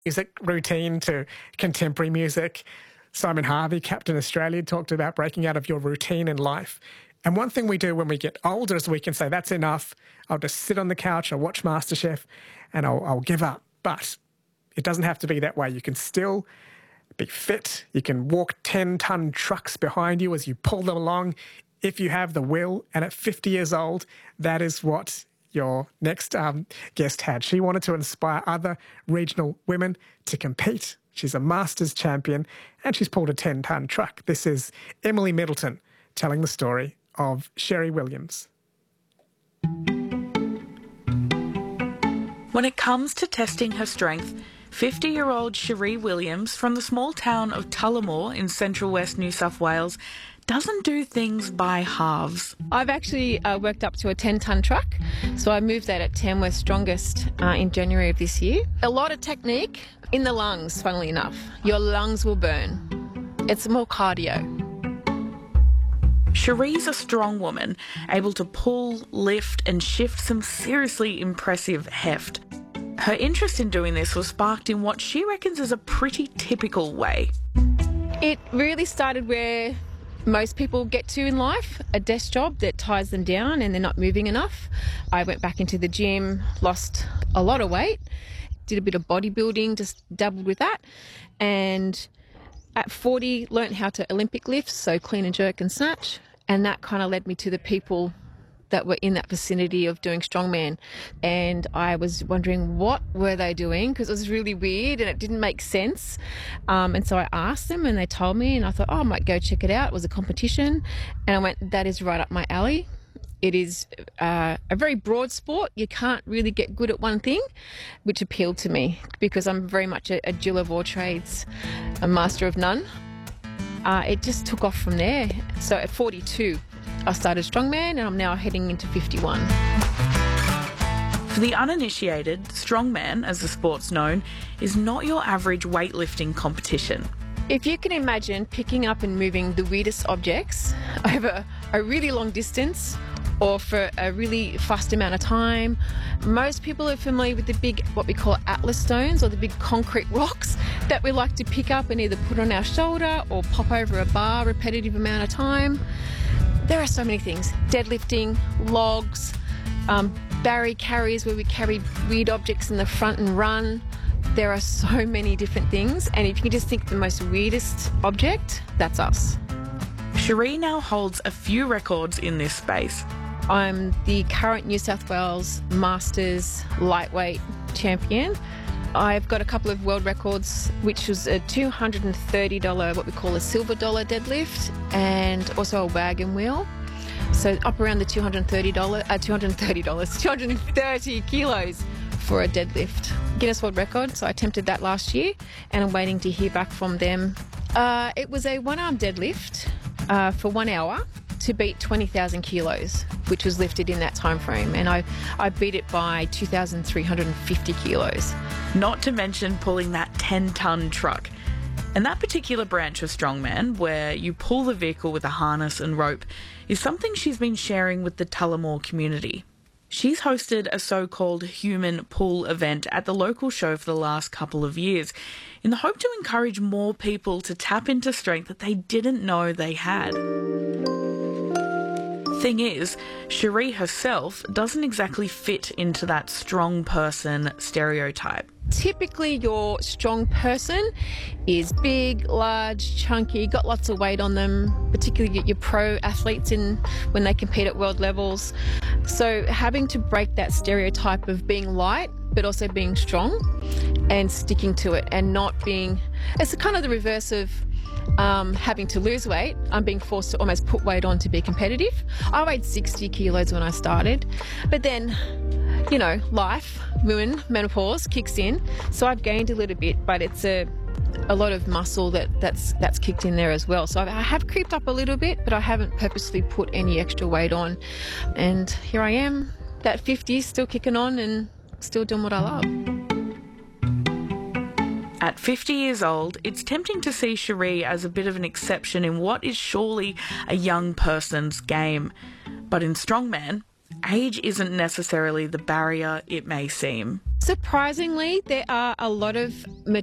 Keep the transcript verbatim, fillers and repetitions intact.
music routine to contemporary music. Simon Harvey, Captain Australia, talked about breaking out of your routine in life. And one thing we do when we get older is we can say, that's enough. I'll just sit on the couch, I'll watch MasterChef, and I'll, I'll give up. But it doesn't have to be that way. You can still be fit. You can walk ten-tonne trucks behind you as you pull them along if you have the will. And at fifty years old, that is what your next um, guest had. She wanted to inspire other regional women to compete. She's a Masters champion, and she's pulled a ten-tonne truck. This is Emily Middleton telling the story of Sherry Williams. When it comes to testing her strength, fifty-year-old Sherry Williams from the small town of Tullamore in central west New South Wales doesn't do things by halves. I've actually uh, worked up to a ten-tonne truck, so I moved that at Tamworth Strongest uh, in January of this year. A lot of technique in the lungs, funnily enough. Your lungs will burn. It's more cardio. Sherry's a strong woman, able to pull, lift and shift some seriously impressive heft. Her interest in doing this was sparked in what she reckons is a pretty typical way. It really started where most people get to in life, a desk job that ties them down and they're not moving enough. I went back into the gym, lost a lot of weight, did a bit of bodybuilding, just dabbled with that, and at forty, learnt how to Olympic lift, so clean and jerk and snatch, and that kind of led me to the people that were in that vicinity of doing strongman. And I was wondering what were they doing, because it was really weird and it didn't make sense. Um, and so I asked them and they told me, and I thought, oh, I might go check it out. It was a competition. And I went, that is right up my alley. It is uh, a very broad sport. You can't really get good at one thing, which appealed to me because I'm very much a, a Jill of all trades, a master of none. Uh, it just took off from there. So at forty-two, I started strongman, and I'm now heading into fifty-one. For the uninitiated, strongman, as the sport's known, is not your average weightlifting competition. If you can imagine picking up and moving the weirdest objects over a really long distance or for a really fast amount of time, most people are familiar with the big, what we call atlas stones, or the big concrete rocks that we like to pick up and either put on our shoulder or pop over a bar repetitive amount of time. There are so many things. Deadlifting, logs, um, barry carries where we carry weird objects in the front and run. There are so many different things, and if you can just think the most weirdest object, that's us. Sherry now holds a few records in this space. I'm the current New South Wales Masters lightweight champion. I've got a couple of world records, which was a two hundred thirty dollars, what we call a silver dollar deadlift, and also a wagon wheel. So up around the two hundred thirty dollars, uh, two hundred thirty dollars, two hundred thirty kilos for a deadlift. Guinness World Record, so I attempted that last year, and I'm waiting to hear back from them. Uh, it was a one-arm deadlift uh, for one hour to beat twenty thousand kilos, which was lifted in that time frame, and I, I beat it by two thousand three hundred fifty kilos. Not to mention pulling that ten-tonne truck. And that particular branch of strongman, where you pull the vehicle with a harness and rope, is something she's been sharing with the Tullamore community. She's hosted a so-called human pull event at the local show for the last couple of years in the hope to encourage more people to tap into strength that they didn't know they had. Thing is, Sherry herself doesn't exactly fit into that strong person stereotype. Typically, your strong person is big, large, chunky, got lots of weight on them, particularly your pro athletes in when they compete at world levels. So having to break that stereotype of being light but also being strong and sticking to it and not being... It's kind of the reverse of um, having to lose weight. I'm being forced to almost put weight on to be competitive. I weighed sixty kilos when I started, but then, you know, life, women, menopause kicks in, so I've gained a little bit, but it's a a lot of muscle that, that's that's kicked in there as well. So I have creeped up a little bit, but I haven't purposely put any extra weight on. And here I am, that fifty, still kicking on and still doing what I love. At fifty years old, it's tempting to see Sherry as a bit of an exception in what is surely a young person's game. But in strongman, age isn't necessarily the barrier it may seem. Surprisingly, there are a lot of